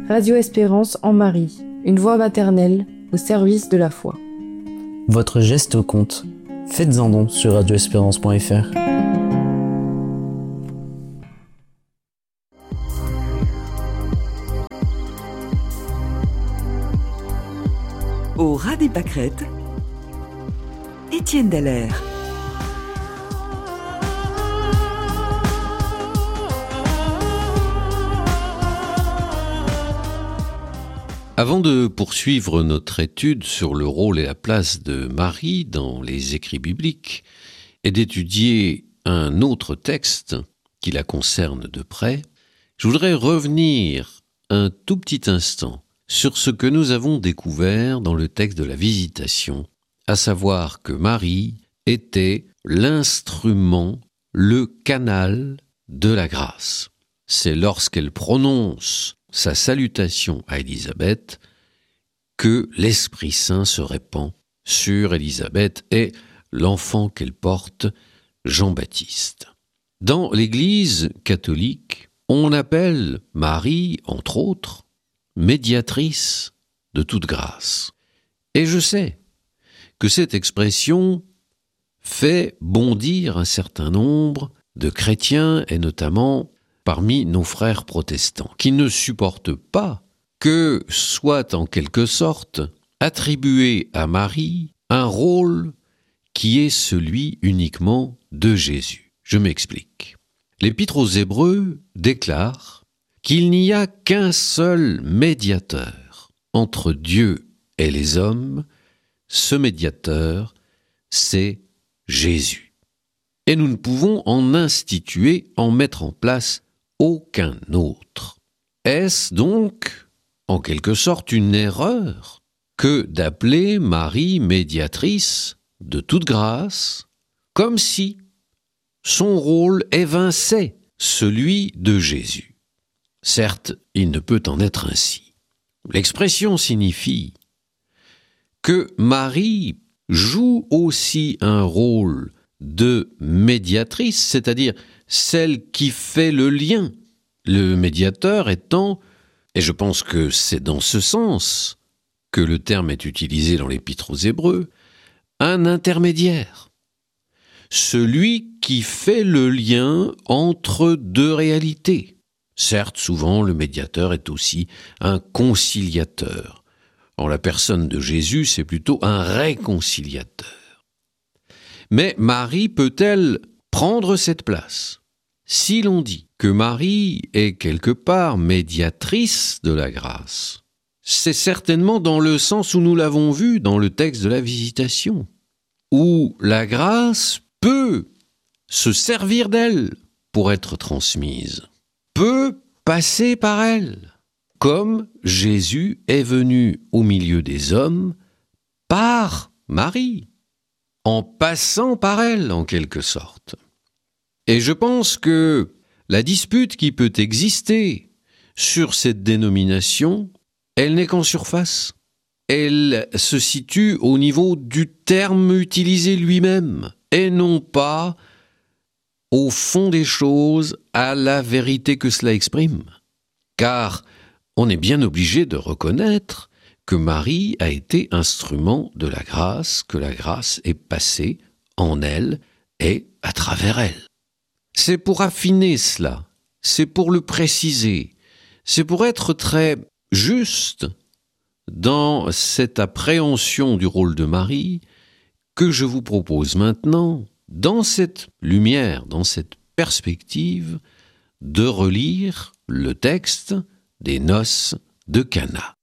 Radio Espérance en Marie, une voix maternelle au service de la foi. Votre geste compte. Faites-en don sur radioespérance.fr. Au ras des pâquerettes, Étienne Dallaire. Avant de poursuivre notre étude sur le rôle et la place de Marie dans les écrits bibliques et d'étudier un autre texte qui la concerne de près, je voudrais revenir un tout petit instant sur ce que nous avons découvert dans le texte de la Visitation, à savoir que Marie était l'instrument, le canal de la grâce. C'est lorsqu'elle prononce sa salutation à Élisabeth que l'Esprit Saint se répand sur Élisabeth et l'enfant qu'elle porte, Jean-Baptiste. Dans l'Église catholique, on appelle Marie, entre autres, médiatrice de toute grâce. Et je sais que cette expression fait bondir un certain nombre de chrétiens et notamment parmi nos frères protestants, qui ne supportent pas que soit en quelque sorte attribué à Marie un rôle qui est celui uniquement de Jésus. Je m'explique. L'Épître aux Hébreux déclare qu'il n'y a qu'un seul médiateur entre Dieu et les hommes. Ce médiateur, c'est Jésus. Et nous ne pouvons en instituer, en mettre en place aucun autre. Est-ce donc, en quelque sorte, une erreur que d'appeler Marie médiatrice de toute grâce, comme si son rôle évinçait celui de Jésus? Certes, il ne peut en être ainsi. L'expression signifie que Marie joue aussi un rôle de médiatrice, c'est-à-dire celle qui fait le lien, le médiateur étant, et je pense que c'est dans ce sens que le terme est utilisé dans l'Épître aux Hébreux, un intermédiaire, celui qui fait le lien entre deux réalités. Certes, souvent, le médiateur est aussi un conciliateur. En la personne de Jésus, c'est plutôt un réconciliateur. Mais Marie peut-elle prendre cette place? Si l'on dit que Marie est quelque part médiatrice de la grâce, c'est certainement dans le sens où nous l'avons vu dans le texte de la Visitation, où la grâce peut se servir d'elle pour être transmise, peut passer par elle, comme Jésus est venu au milieu des hommes par Marie, en passant par elle en quelque sorte. Et je pense que la dispute qui peut exister sur cette dénomination, elle n'est qu'en surface. Elle se situe au niveau du terme utilisé lui-même, et non pas au fond des choses, à la vérité que cela exprime. Car on est bien obligé de reconnaître que Marie a été instrument de la grâce, que la grâce est passée en elle et à travers elle. C'est pour affiner cela, c'est pour le préciser, c'est pour être très juste dans cette appréhension du rôle de Marie que je vous propose maintenant, dans cette lumière, dans cette perspective, de relire le texte des noces de Cana.